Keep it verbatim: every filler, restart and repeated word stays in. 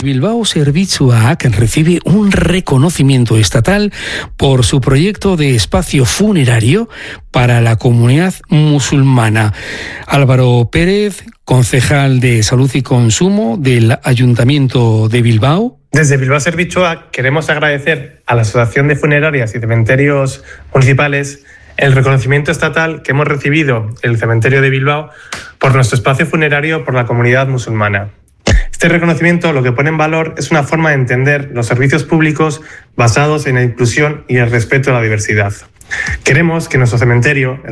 Bilbao Zerbitzuak recibe un reconocimiento estatal por su proyecto de espacio funerario para la comunidad musulmana. Álvaro Pérez, concejal de Salud y Consumo del Ayuntamiento de Bilbao. Desde Bilbao Zerbitzuak queremos agradecer a la Asociación de Funerarias y Cementerios Municipales el reconocimiento estatal que hemos recibido el Cementerio de Bilbao por nuestro espacio funerario por la comunidad musulmana. Este reconocimiento lo que pone en valor es una forma de entender los servicios públicos basados en la inclusión y el respeto a la diversidad. Queremos que nuestro cementerio,